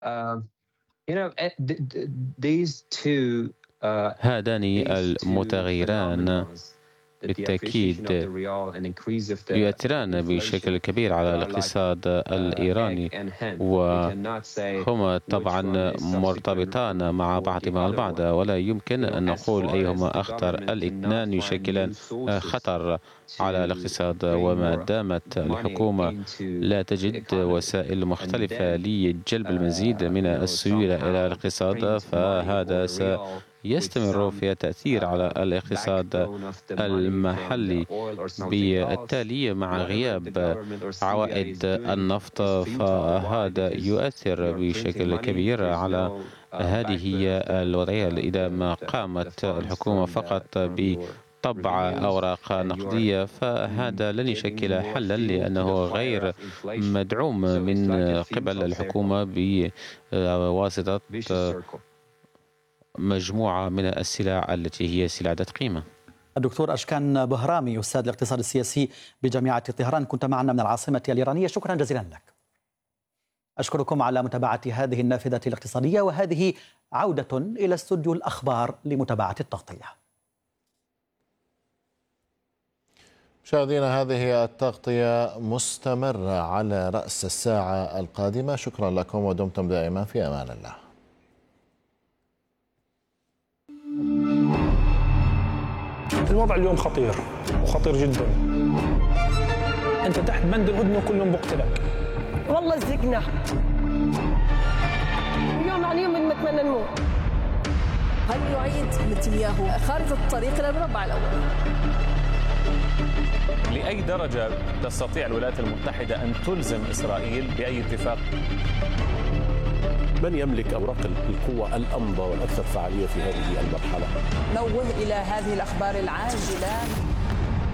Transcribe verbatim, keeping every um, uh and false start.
هذان المتغيران بالتأكيد يؤثران بشكل كبير على الاقتصاد الإيراني، وهما طبعا مرتبطان مع بعضهما البعض، ولا يمكن أن نقول أيهما أخطر. الاثنان يشكلان خطر على الاقتصاد، وما دامت الحكومة لا تجد وسائل مختلفة لجلب المزيد من السيولة إلى الاقتصاد، فهذا سيستمر في التأثير على الاقتصاد المحلي. بالتالي مع غياب عوائد النفط فهذا يؤثر بشكل كبير على هذه الوضعية. إذا ما قامت الحكومة فقط بطبع أوراق نقدية فهذا لن يشكل حلا، لأنه غير مدعوم من قبل الحكومة بواسطة مجموعة من السلع التي هي سلع ذات قيمة. الدكتور أشكان بهرامي، أستاذ الاقتصاد السياسي بجامعة طهران، كنت معنا من العاصمة الإيرانية، شكرا جزيلا لك. أشكركم على متابعة هذه النافذة الاقتصادية، وهذه عودة إلى استوديو الأخبار لمتابعة التغطية. مشاهدينا، هذه التغطية مستمرة على رأس الساعة القادمة. شكرا لكم ودمتم دائما في أمان الله. الوضع اليوم خطير وخطير جدا. انت تحت بند الهدنه وكل يوم بقتلك. والله زقنا يوم عن يوم نتمنى نموت. هل يعيد نتنياهو خارطة الطريق الى المربع الاول؟ لاي درجه تستطيع الولايات المتحده ان تلزم اسرائيل باي اتفاق؟ من يملك أوراق القوة الأمضى والأكثر فعالية في هذه المرحلة؟ نوه إلى هذه الأخبار العاجلة.